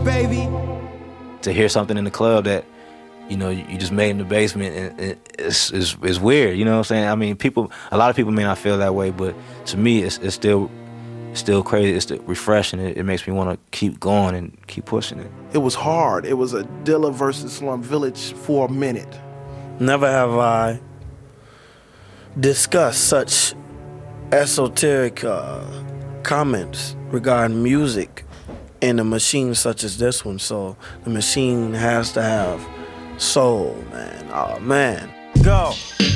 baby. To hear something in the club that, you know, you just made in the basement, and it's weird, you know what I'm saying? I mean, a lot of people may not feel that way, but to me, it's still crazy. It's still refreshing. It makes me want to keep going and keep pushing it. It was hard. It was a Dilla versus Slum Village for a minute. Never have I discussed such esoteric comments regarding music in a machine such as this one. So the machine has to have soul, man. Oh, man. Go.